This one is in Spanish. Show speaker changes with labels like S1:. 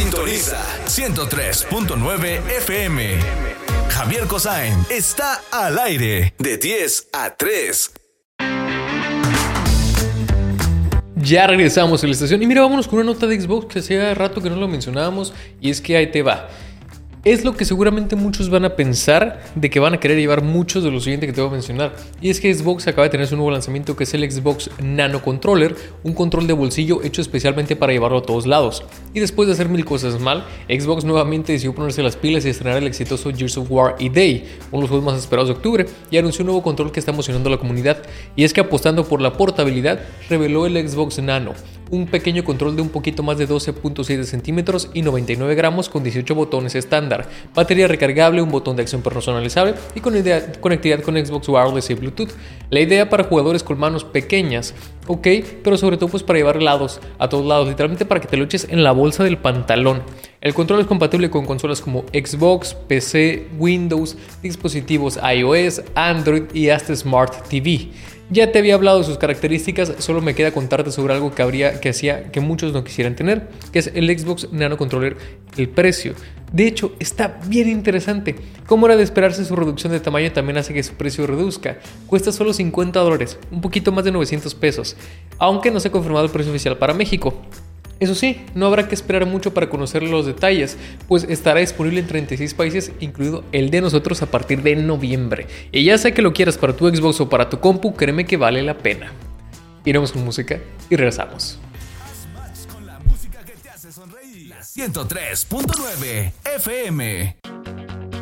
S1: Sintoniza 103.9 FM. Javier Kosain está al aire de 10 a 3.
S2: Ya regresamos a la estación y mira, vámonos con una nota de Xbox que hacía rato que no lo mencionábamos y es que ahí te va. Es lo que seguramente muchos van a pensar de que van a querer llevar muchos de lo siguiente que te voy a mencionar. Y es que Xbox acaba de tener su nuevo lanzamiento que es el Xbox Nano Controller, un control de bolsillo hecho especialmente para llevarlo a todos lados. Y después de hacer mil cosas mal, Xbox nuevamente decidió ponerse las pilas y estrenar el exitoso Gears of War y Day, uno de los juegos más esperados de octubre, y anunció un nuevo control que está emocionando a la comunidad. Y es que apostando por la portabilidad, reveló el Xbox Nano, un pequeño control de un poquito más de 12.7 centímetros y 99 gramos con 18 botones estándar, batería recargable, un botón de acción personalizable y conectividad con Xbox Wireless y Bluetooth. La idea para jugadores con manos pequeñas, ok, pero sobre todo pues para llevar helados a todos lados, literalmente para que te lo eches en la bolsa del pantalón. El control es compatible con consolas como Xbox, PC, Windows, dispositivos iOS, Android y hasta Smart TV. Ya te había hablado de sus características, solo me queda contarte sobre algo que hacía que muchos no quisieran tener, que es el Xbox Nano Controller, el precio. De hecho, está bien interesante. Como era de esperarse, su reducción de tamaño también hace que su precio reduzca. Cuesta solo $50, un poquito más de 900 pesos, aunque no se ha confirmado el precio oficial para México. Eso sí, no habrá que esperar mucho para conocer los detalles, pues estará disponible en 36 países, incluido el de nosotros, a partir de noviembre. Y ya sea que lo quieras para tu Xbox o para tu compu, créeme que vale la pena. Iremos con música y regresamos.
S1: 103.9 FM.